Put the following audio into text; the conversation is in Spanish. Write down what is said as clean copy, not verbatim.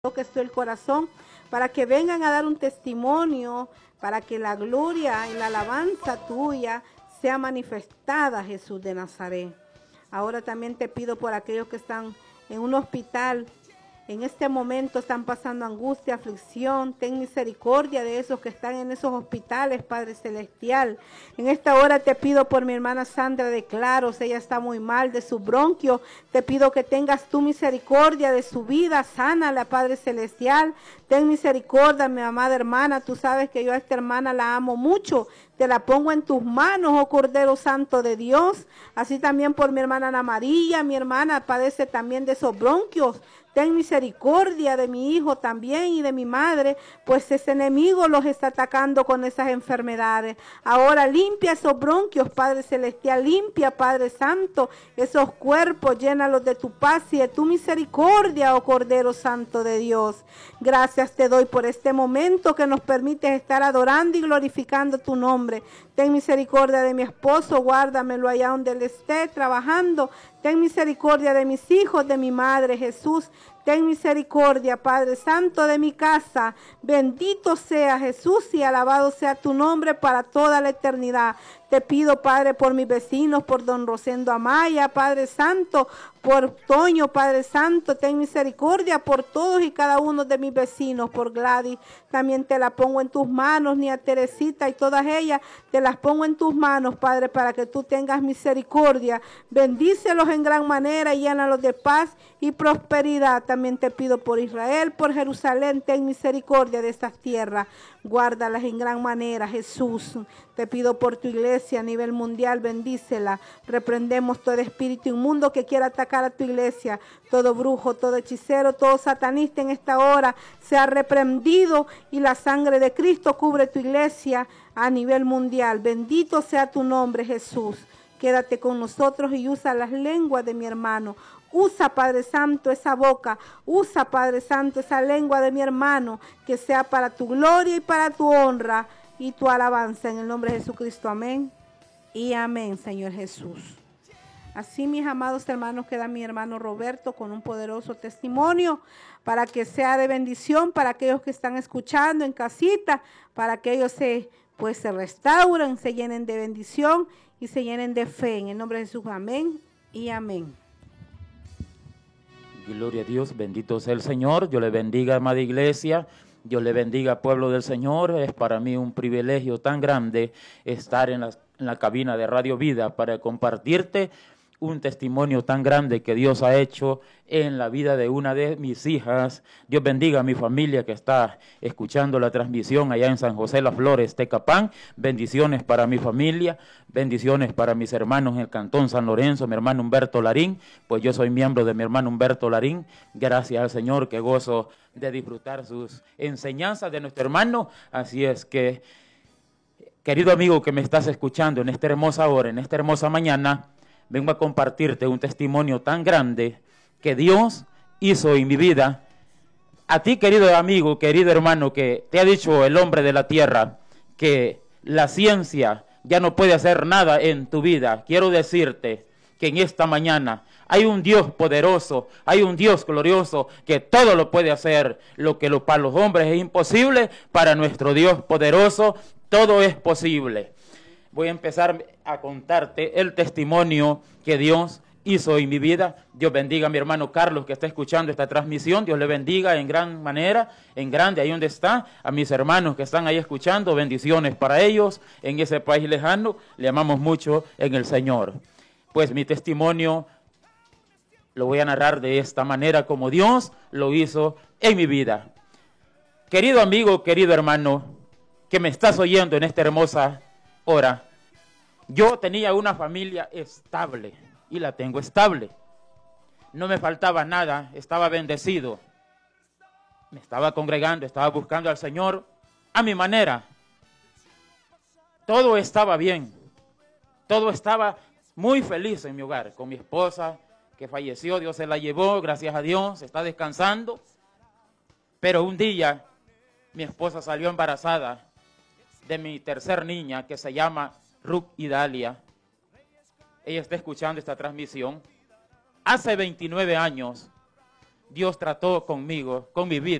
toques tú el corazón, para que vengan a dar un testimonio, para que la gloria y la alabanza tuya sea manifestada, Jesús de Nazaret. Ahora también te pido por aquellos que están en un hospital, en este momento están pasando angustia, aflicción. Ten misericordia de esos que están en esos hospitales, Padre Celestial. En esta hora te pido por mi hermana Sandra de Claros, ella está muy mal de su bronquio. Te pido que tengas tu misericordia de su vida, sánala, Padre Celestial. Ten misericordia, mi amada hermana, tú sabes que yo a esta hermana la amo mucho. Te la pongo en tus manos, oh Cordero Santo de Dios. Así también por mi hermana Ana María, mi hermana padece también de esos bronquios. Ten misericordia de mi hijo también y de mi madre, pues ese enemigo los está atacando con esas enfermedades. Ahora limpia esos bronquios, Padre Celestial, limpia, Padre Santo, esos cuerpos, llénalos de tu paz y de tu misericordia, oh Cordero Santo de Dios. Gracias te doy por este momento que nos permites estar adorando y glorificando tu nombre. Ten misericordia de mi esposo, guárdamelo allá donde él esté trabajando. Ten misericordia de mis hijos, de mi madre, Jesús. Ten misericordia, Padre Santo, de mi casa. Bendito sea Jesús y alabado sea tu nombre para toda la eternidad. Te pido, Padre, por mis vecinos, por don Rosendo Amaya, Padre Santo, por Toño, Padre Santo, ten misericordia por todos y cada uno de mis vecinos, por Gladys, también te la pongo en tus manos, ni a Teresita y todas ellas, te las pongo en tus manos, Padre, para que tú tengas misericordia. Bendícelos en gran manera y llénalos de paz y prosperidad. También te pido por Israel, por Jerusalén, ten misericordia de estas tierras. Guárdalas en gran manera, Jesús. Te pido por tu iglesia a nivel mundial, bendícela. Reprendemos todo espíritu inmundo que quiera atacar a tu iglesia. Todo brujo, todo hechicero, todo satanista en esta hora sea reprendido y la sangre de Cristo cubre tu iglesia a nivel mundial. Bendito sea tu nombre, Jesús. Quédate con nosotros y usa las lenguas de mi hermano. Usa, Padre Santo, esa boca. Usa, Padre Santo, esa lengua de mi hermano, que sea para tu gloria y para tu honra y tu alabanza. En el nombre de Jesucristo, amén y amén, Señor Jesús. Así, mis amados hermanos, queda mi hermano Roberto con un poderoso testimonio para que sea de bendición para aquellos que están escuchando en casita, para que ellos se restauren, se llenen de bendición y se llenen de fe. En el nombre de Jesús, amén y amén. Gloria a Dios, bendito sea el Señor. Dios le bendiga, amada iglesia. Dios le bendiga, pueblo del Señor. Es para mí un privilegio tan grande estar en la cabina de Radio Vida para compartirte un testimonio tan grande que Dios ha hecho en la vida de una de mis hijas. Dios bendiga a mi familia que está escuchando la transmisión allá en San José Las Flores, Tecapán. Bendiciones para mi familia, bendiciones para mis hermanos en el Cantón San Lorenzo, mi hermano Humberto Larín, pues yo soy miembro de mi hermano Humberto Larín. Gracias al Señor, que gozo de disfrutar sus enseñanzas de nuestro hermano. Así es que, querido amigo que me estás escuchando en esta hermosa hora, en esta hermosa mañana, vengo a compartirte un testimonio tan grande que Dios hizo en mi vida. A ti, querido amigo, querido hermano, que te ha dicho el hombre de la tierra que la ciencia ya no puede hacer nada en tu vida. Quiero decirte que en esta mañana hay un Dios poderoso, hay un Dios glorioso que todo lo puede hacer. Lo que para los hombres es imposible, para nuestro Dios poderoso todo es posible. Voy a empezar a contarte el testimonio que Dios hizo en mi vida. Dios bendiga a mi hermano Carlos que está escuchando esta transmisión. Dios le bendiga en gran manera, en grande, ahí donde está. A mis hermanos que están ahí escuchando, bendiciones para ellos en ese país lejano. Le amamos mucho en el Señor. Pues mi testimonio lo voy a narrar de esta manera como Dios lo hizo en mi vida. Querido amigo, querido hermano, que me estás oyendo en esta hermosa hora, yo tenía una familia estable y la tengo estable. No me faltaba nada, estaba bendecido. Me estaba congregando, estaba buscando al Señor a mi manera. Todo estaba bien. Todo estaba muy feliz en mi hogar, con mi esposa que falleció, Dios se la llevó, gracias a Dios, está descansando. Pero un día mi esposa salió embarazada de mi tercer niña, que se llama Ruth Idalia. Ella está escuchando esta transmisión. Hace 29 años Dios trató conmigo, con mi vida.